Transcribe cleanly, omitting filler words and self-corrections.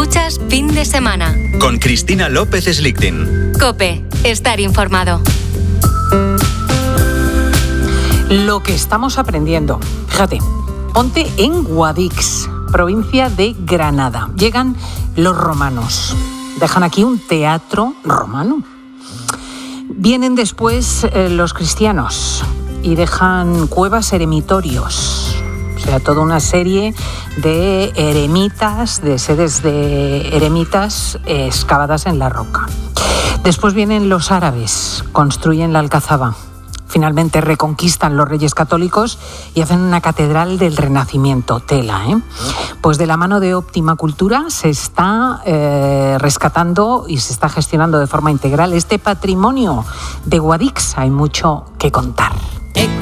Escuchas Fin de Semana. Con Cristina López Slichting. COPE. Estar informado. Lo que estamos aprendiendo. Fíjate, ponte en Guadix, provincia de Granada. Llegan los romanos. Dejan aquí un teatro romano. Vienen después los cristianos y dejan cuevas eremitorios. O sea, toda una serie de eremitas, de sedes de eremitas excavadas en la roca. Después vienen los árabes, construyen la Alcazaba. Finalmente reconquistan los Reyes Católicos y hacen una catedral del Renacimiento. Tela, ¿eh? Pues de la mano de Óptima Cultura se está rescatando y se está gestionando de forma integral este patrimonio de Guadix. Hay mucho que contar.